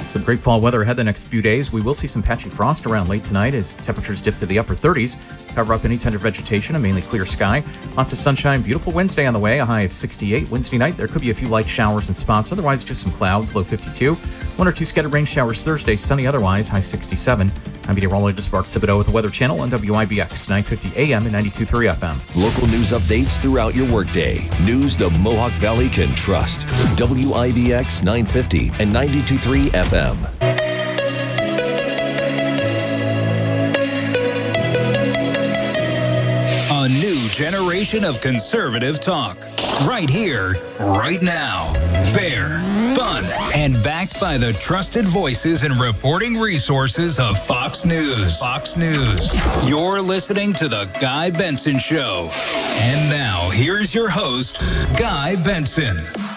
Some great fall weather ahead the next few days. We will see some patchy frost around late tonight as temperatures dip to the upper 30s. Cover up any tender vegetation, a mainly clear sky. Lots of sunshine, beautiful Wednesday on the way, a high of 68. Wednesday night, there could be a few light showers in spots. Otherwise, just some clouds, low 52. 1 or 2 scattered rain showers Thursday, sunny otherwise, high 67. I'm meteorologist Mark Thibodeau with the Weather Channel on WIBX, 950 AM and 92.3 FM. Local news updates throughout your workday. News the Mohawk Valley can trust. WIBX 950 and 92.3 FM. A new generation of conservative talk. Right here, right now. Fair, fun, and backed by the trusted voices and reporting resources of Fox News. Fox News. You're listening to The Guy Benson Show. And now, here's your host, Guy Benson.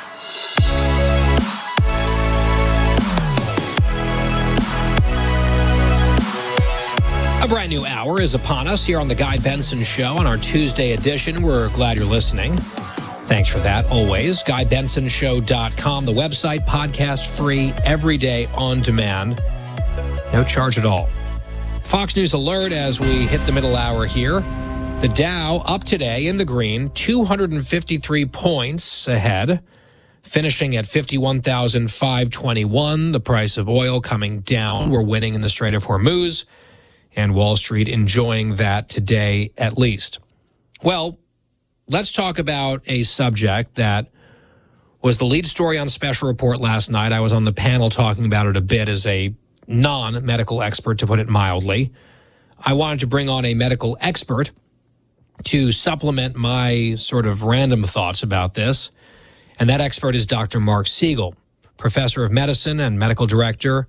A brand new hour is upon us here on The Guy Benson Show on our Tuesday edition. We're glad you're listening. Thanks for that, always. GuyBensonShow.com, the website, podcast free, every day on demand. No charge at all. Fox News alert as we hit the middle hour here. The Dow up today in the green, 253 points ahead, finishing at 51,521. The price of oil coming down. We're winning in the Strait of Hormuz, and Wall Street enjoying that today at least. Well, let's talk about a subject that was the lead story on Special Report last night. I was on the panel talking about it a bit as a non-medical expert, to put it mildly. I wanted to bring on a medical expert to supplement my sort of random thoughts about this, and that expert is Dr. Mark Siegel, professor of medicine and medical director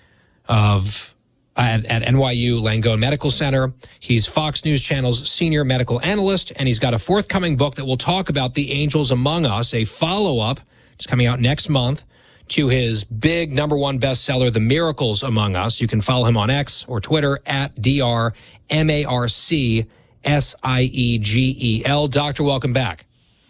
at NYU Langone Medical Center. He's Fox News Channel's senior medical analyst, and he's got a forthcoming book that will talk about the angels among us, a follow-up. It's coming out next month to his big #1 bestseller, The Miracles Among Us. You can follow him on X or Twitter at DrMarcSiegel. Doctor, welcome back.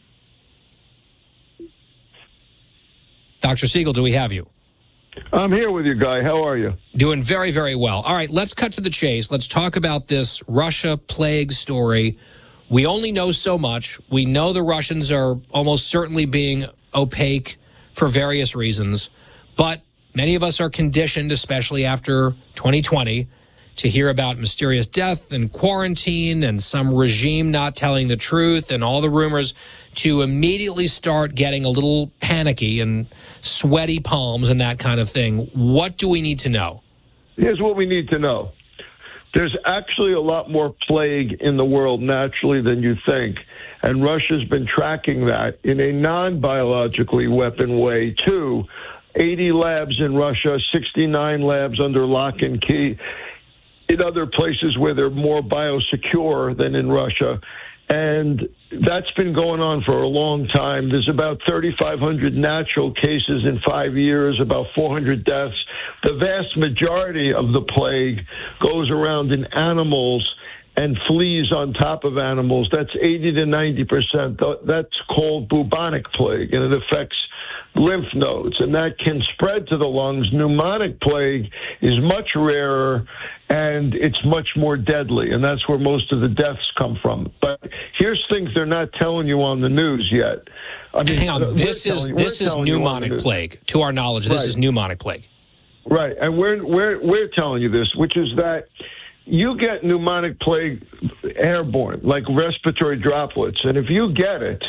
Dr. Siegel, do we have you? I'm here with you, Guy. How are you? Doing very, very well. All right, let's cut to the chase. Let's talk about this Russia plague story. We only know so much. We know the Russians are almost certainly being opaque for various reasons, but many of us are conditioned, especially after 2020, to hear about mysterious death and quarantine and some regime not telling the truth and all the rumors, to immediately start getting a little panicky and sweaty palms and that kind of thing. What do we need to know? Here's what we need to know. There's actually a lot more plague in the world naturally than you think, and Russia's been tracking that in a non-biologically weapon way, too. 80 labs in Russia, 69 labs under lock and key. In other places where they're more biosecure than in Russia. And that's been going on for a long time. There's about 3,500 natural cases in 5 years, about 400 deaths. The vast majority of the plague goes around in animals and flees on top of animals. That's 80 to 90%. That's called bubonic plague, and it affects lymph nodes, and that can spread to the lungs. Pneumonic plague is much rarer, and it's much more deadly, and that's where most of the deaths come from. But here's things they're not telling you on the news yet. I mean, hang on, this is pneumonic plague. To our knowledge, this is pneumonic plague. Right, and we're telling you this, which is that you get pneumonic plague airborne, like respiratory droplets, and if you get it,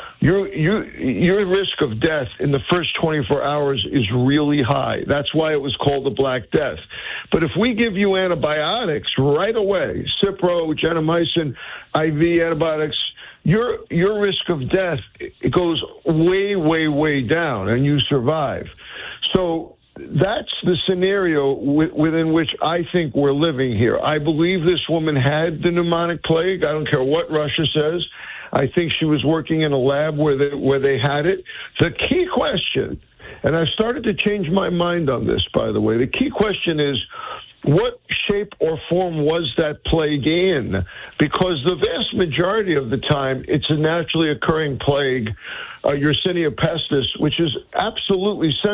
your risk of death in the first 24 hours is really high. That's why it was called the Black Death. But if we give you antibiotics right away, Cipro, gentamicin, IV antibiotics, your risk of death, it goes way, way, way down, and you survive. So that's the scenario within which I think we're living here. I believe this woman had the pneumonic plague. I don't care what Russia says. I think she was working in a lab where they had it. The key question, and I've started to change my mind on this, by the way, the key question is, what shape or form was that plague in? Because the vast majority of the time, it's a naturally occurring plague, Yersinia pestis, which is absolutely